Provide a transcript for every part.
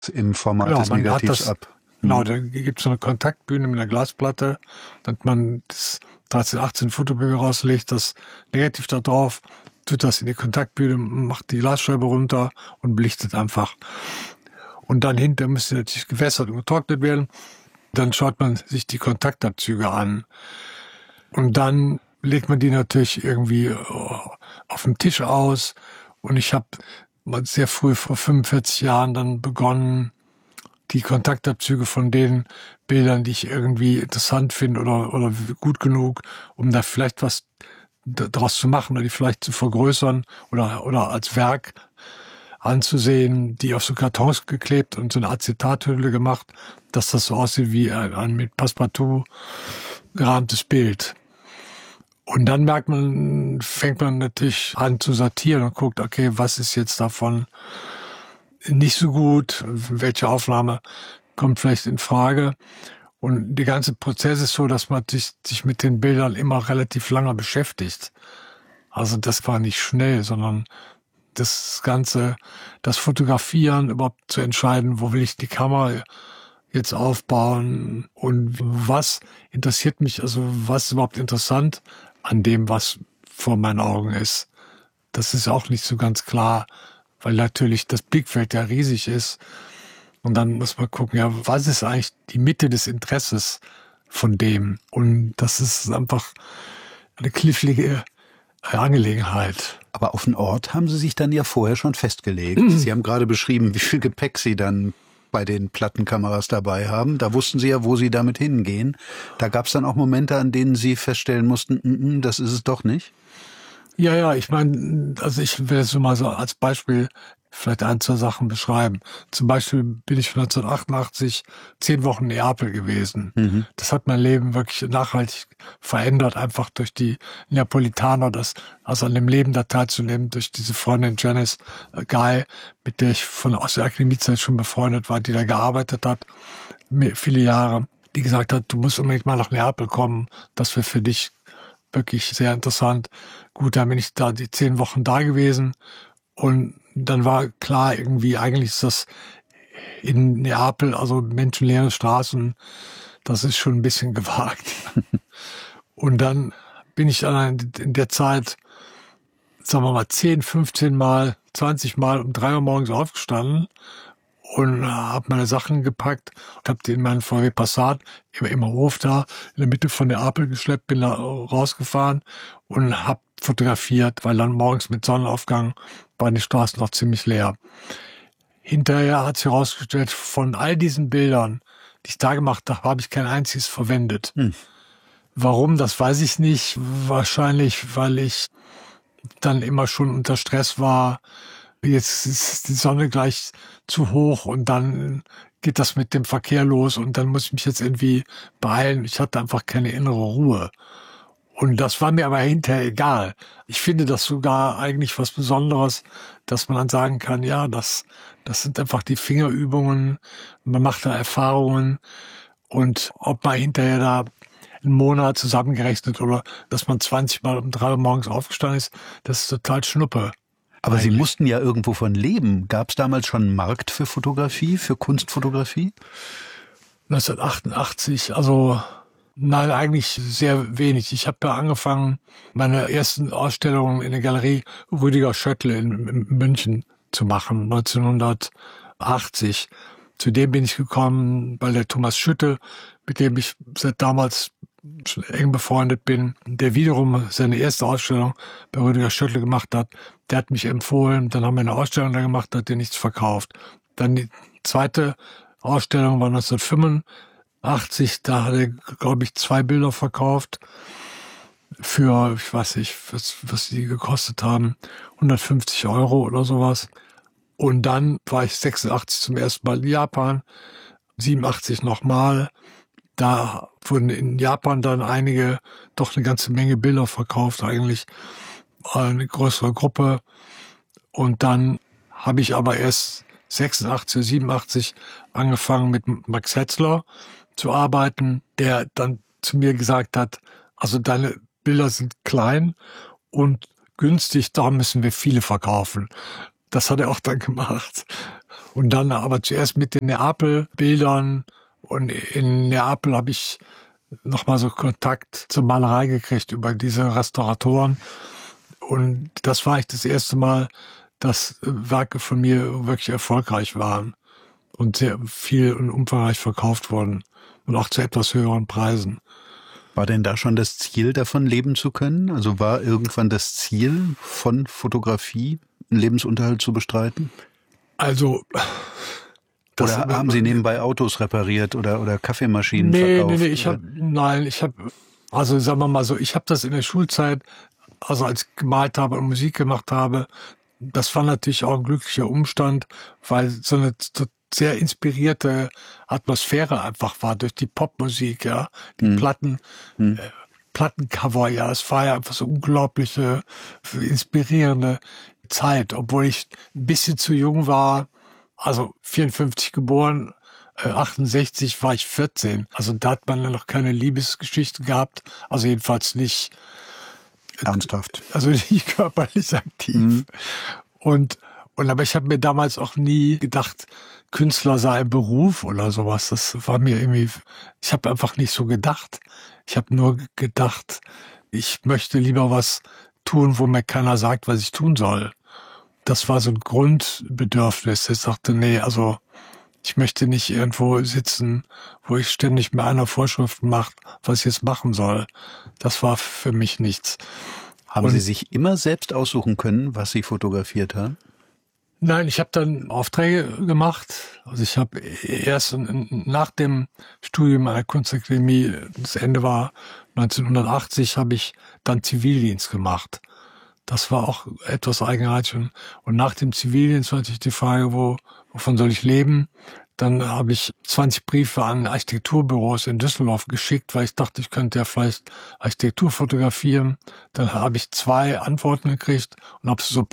im Format Genau, des man hat Negativs das, ab. genau, da gibt es so eine Kontaktbühne mit einer Glasplatte, dann hat man das 13, 18 Fotobilder rauslegt, das Negativ da drauf, tut das in die Kontaktbühne, macht die Glasscheibe runter und belichtet einfach. Und dann hinterher müsste natürlich gewässert und getrocknet werden. Dann schaut man sich die Kontaktabzüge an. Und dann legt man die natürlich irgendwie auf dem Tisch aus. Und ich habe sehr früh, vor 45 Jahren, dann begonnen, die Kontaktabzüge von den Bildern, die ich irgendwie interessant finde oder gut genug, um da vielleicht was daraus zu machen oder die vielleicht zu vergrößern oder als Werk anzusehen, die auf so Kartons geklebt und so eine Acetathülle gemacht, dass das so aussieht wie ein mit Passepartout gerahmtes Bild. Und dann fängt man natürlich an zu sortieren und guckt, okay, was ist jetzt davon nicht so gut, welche Aufnahme kommt vielleicht in Frage. Und der ganze Prozess ist so, dass man sich mit den Bildern immer relativ lange beschäftigt. Also das war nicht schnell, sondern das Fotografieren, überhaupt zu entscheiden, wo will ich die Kamera jetzt aufbauen und was interessiert mich, also was ist überhaupt interessant an dem, was vor meinen Augen ist. Das ist auch nicht so ganz klar, weil natürlich das Blickfeld ja riesig ist. Und dann muss man gucken, ja, was ist eigentlich die Mitte des Interesses von dem? Und das ist einfach eine knifflige Angelegenheit. Aber auf den Ort haben Sie sich dann ja vorher schon festgelegt. Sie haben gerade beschrieben, wie viel Gepäck Sie dann bei den Plattenkameras dabei haben. Da wussten Sie ja, wo Sie damit hingehen. Da gab es dann auch Momente, an denen Sie feststellen mussten, das ist es doch nicht? Ja, ich meine, also ich will es mal so als Beispiel vielleicht ein, zwei Sachen beschreiben. Zum Beispiel bin ich 1988 10 Wochen in Neapel gewesen. Mhm. Das hat mein Leben wirklich nachhaltig verändert, einfach durch die Neapolitaner, also an dem Leben da teilzunehmen, durch diese Freundin Janice Guy, mit der ich aus der Akademiezeit schon befreundet war, die da gearbeitet hat, viele Jahre, die gesagt hat, du musst unbedingt mal nach Neapel kommen, das wäre für dich wirklich sehr interessant. Gut, dann bin ich da die 10 Wochen da gewesen und dann war klar, irgendwie, eigentlich ist das in Neapel, also menschenleere Straßen, das ist schon ein bisschen gewagt. Und dann bin ich dann in der Zeit, sagen wir mal, 10, 15 Mal, 20 Mal um 3 Uhr morgens aufgestanden und habe meine Sachen gepackt und habe die in meinen VW Passat im Hof da in der Mitte von Neapel geschleppt, bin da rausgefahren und habe fotografiert, weil dann morgens mit Sonnenaufgang waren die Straßen noch ziemlich leer. Hinterher hat sich herausgestellt, von all diesen Bildern, die ich da gemacht habe, habe ich kein einziges verwendet. Warum, das weiß ich nicht. Wahrscheinlich, weil ich dann immer schon unter Stress war. Jetzt ist die Sonne gleich zu hoch und dann geht das mit dem Verkehr los und dann muss ich mich jetzt irgendwie beeilen. Ich hatte einfach keine innere Ruhe. Und das war mir aber hinterher egal. Ich finde das sogar eigentlich was Besonderes, dass man dann sagen kann, ja, das sind einfach die Fingerübungen, man macht da Erfahrungen und ob man hinterher da einen Monat zusammengerechnet oder dass man 20 Mal um 3 Uhr morgens aufgestanden ist, das ist total Schnuppe. Aber eigentlich. Sie mussten ja irgendwo von leben. Gab es damals schon einen Markt für Fotografie, für Kunstfotografie? 1988, also nein, eigentlich sehr wenig. Ich habe da angefangen, meine ersten Ausstellungen in der Galerie Rüdiger Schöttl in München zu machen, 1980. Zu dem bin ich gekommen, weil der Thomas Schütte, mit dem ich seit damals schon eng befreundet bin, der wiederum seine erste Ausstellung bei Rüdiger Schöttl gemacht hat, der hat mich empfohlen, dann haben wir eine Ausstellung da gemacht, hat der nichts verkauft. Dann die zweite Ausstellung war 1985, da hat er, glaube ich, 2 Bilder verkauft für, ich weiß nicht, was die gekostet haben, 150 € oder sowas. Und dann war ich 86 zum ersten Mal in Japan, 87 nochmal. Da wurden in Japan dann doch eine ganze Menge Bilder verkauft, eigentlich eine größere Gruppe. Und dann habe ich aber erst 86, 87 angefangen mit Max Hetzler zu arbeiten, der dann zu mir gesagt hat, also deine Bilder sind klein und günstig, da müssen wir viele verkaufen. Das hat er auch dann gemacht. Und dann aber zuerst mit den Neapel-Bildern. Und in Neapel habe ich nochmal so Kontakt zur Malerei gekriegt über diese Restauratoren. Und das war eigentlich das erste Mal, dass Werke von mir wirklich erfolgreich waren und sehr viel und umfangreich verkauft wurden und auch zu etwas höheren Preisen. War denn da schon das Ziel, davon leben zu können? Also war irgendwann das Ziel von Fotografie, einen Lebensunterhalt zu bestreiten? Also oder haben Sie nebenbei Autos repariert oder Kaffeemaschinen verkauft? Nee, ich habe, also sagen wir mal so, ich habe das in der Schulzeit, also als ich gemalt habe und Musik gemacht habe, das war natürlich auch ein glücklicher Umstand, weil so eine sehr inspirierte Atmosphäre einfach war durch die Popmusik, ja, die Plattencover, ja, es war ja einfach so unglaubliche, inspirierende Zeit, obwohl ich ein bisschen zu jung war, also 54 geboren, 68 war ich 14. Also da hat man ja noch keine Liebesgeschichte gehabt, also jedenfalls nicht ernsthaft. Also nicht körperlich aktiv. Und aber ich habe mir damals auch nie gedacht, Künstler sei ein Beruf oder sowas. Das war mir irgendwie, ich habe einfach nicht so gedacht. Ich habe nur gedacht, ich möchte lieber was tun, wo mir keiner sagt, was ich tun soll. Das war so ein Grundbedürfnis. Ich sagte, nee, also ich möchte nicht irgendwo sitzen, wo ich ständig mir einer Vorschriften macht, was ich jetzt machen soll. Das war für mich nichts. Haben Sie sich immer selbst aussuchen können, was Sie fotografiert haben? Nein, ich habe dann Aufträge gemacht. Also ich habe erst nach dem Studium an der Kunstakademie, das Ende war 1980, habe ich dann Zivildienst gemacht. Das war auch etwas eigenartig. Und nach dem Zivildienst war natürlich die Frage, wovon soll ich leben? Dann habe ich 20 Briefe an Architekturbüros in Düsseldorf geschickt, weil ich dachte, ich könnte ja vielleicht Architektur fotografieren. Dann habe ich 2 Antworten gekriegt und habe so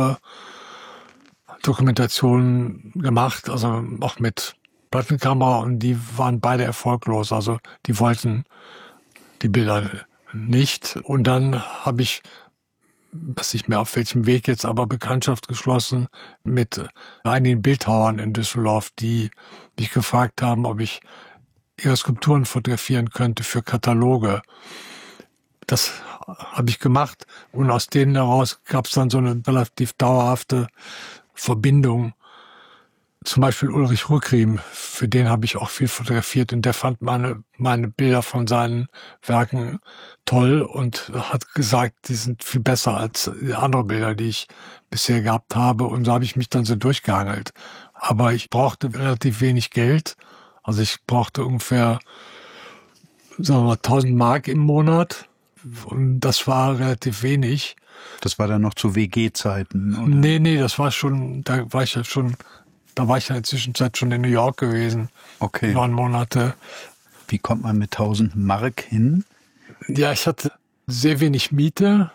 Probedokumentationen gemacht, also auch mit Plattenkamera, und die waren beide erfolglos. Also die wollten die Bilder nicht. Und dann habe ich, weiß nicht mehr auf welchem Weg jetzt, aber Bekanntschaft geschlossen mit einigen Bildhauern in Düsseldorf, die mich gefragt haben, ob ich ihre Skulpturen fotografieren könnte für Kataloge. Das habe ich gemacht und aus denen heraus gab es dann so eine relativ dauerhafte Verbindung. Zum Beispiel Ulrich Rückriem, für den habe ich auch viel fotografiert und der fand meine Bilder von seinen Werken toll und hat gesagt, die sind viel besser als andere Bilder, die ich bisher gehabt habe, und so habe ich mich dann so durchgehangelt. Aber ich brauchte relativ wenig Geld, also ich brauchte ungefähr, sagen wir mal, 1000 Mark im Monat, und das war relativ wenig. Das war dann noch zu WG-Zeiten, oder? Nee, das war schon, da war ich in der Zwischenzeit schon in New York gewesen. Okay. 9 Monate. Wie kommt man mit 1000 Mark hin? Ja, ich hatte sehr wenig Miete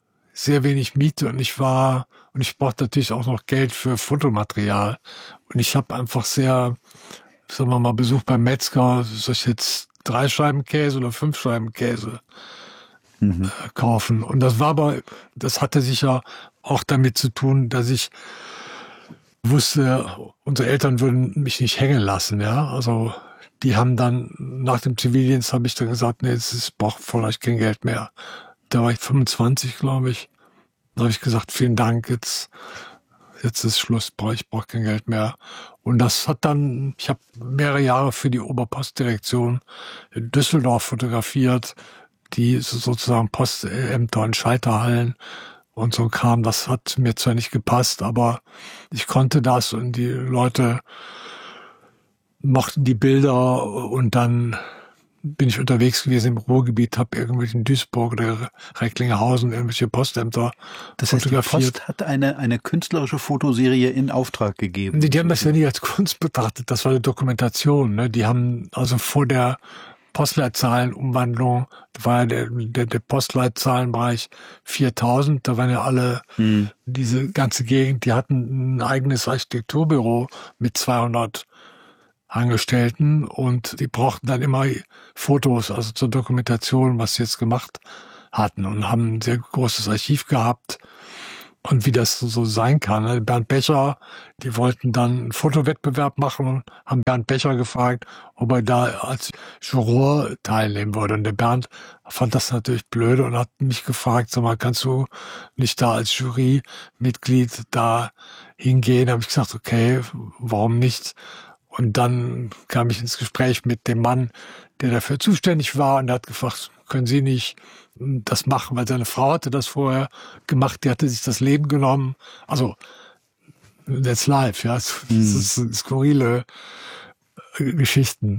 und ich brauchte natürlich auch noch Geld für Fotomaterial. Und ich habe einfach sagen wir mal, Besuch beim Metzger, soll ich jetzt 3 Scheiben Käse oder 5 Scheiben Käse kaufen. Und das hatte sicher auch damit zu tun, dass ich wusste, unsere Eltern würden mich nicht hängen lassen, ja. Also die haben dann, nach dem Zivildienst habe ich dann gesagt, nee, ich brauche vielleicht kein Geld mehr. Da war ich 25, glaube ich. Da habe ich gesagt, vielen Dank, jetzt ist Schluss, ich brauche kein Geld mehr. Und das hat dann, ich habe mehrere Jahre für die Oberpostdirektion in Düsseldorf fotografiert, die sozusagen Postämter und Schalterhallen und so kam. Das hat mir zwar nicht gepasst, aber ich konnte das und die Leute mochten die Bilder, und dann bin ich unterwegs gewesen im Ruhrgebiet, habe irgendwelche in Duisburg oder Recklinghausen irgendwelche Postämter fotografiert. Die Post hat eine künstlerische Fotoserie in Auftrag gegeben. Die haben das ja nie als Kunst betrachtet, das war eine Dokumentation. Ne? Die haben also vor der Postleitzahlenumwandlung, da war ja der Postleitzahlenbereich 4000, da waren ja alle, diese ganze Gegend, die hatten ein eigenes Architekturbüro mit 200 Angestellten, und die brauchten dann immer Fotos, also zur Dokumentation, was sie jetzt gemacht hatten, und haben ein sehr großes Archiv gehabt. Und wie das so sein kann. Ne? Bernd Becher, die wollten dann einen Fotowettbewerb machen, haben Bernd Becher gefragt, ob er da als Juror teilnehmen würde. Und der Bernd fand das natürlich blöde und hat mich gefragt, sag mal, kannst du nicht da als Jurymitglied da hingehen? Da habe ich gesagt, okay, warum nicht? Und dann kam ich ins Gespräch mit dem Mann, der dafür zuständig war, und der hat gefragt, können Sie nicht das machen, weil seine Frau hatte das vorher gemacht, die hatte sich das Leben genommen. Also, that's life, ja. Das sind skurrile Geschichten.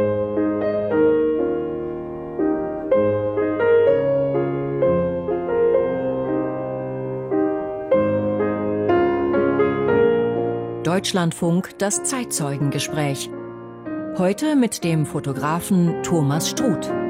Deutschlandfunk, das Zeitzeugengespräch. Heute mit dem Fotografen Thomas Struth.